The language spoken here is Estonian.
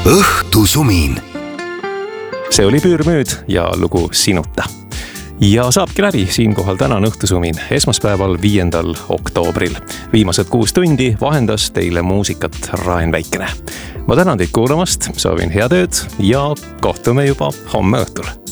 Õhtusumin. See oli Püürmüüd ja lugu Sinuta. Ja saabki läbi siinkohal tänane õhtusumin esmaspäeval 5. oktoobril. Viimased 6 tundi vahendas teile muusikat Raen Väikene. Ma tänan teid kuulamast, soovin head ööd ja kohtume juba homme õhtul.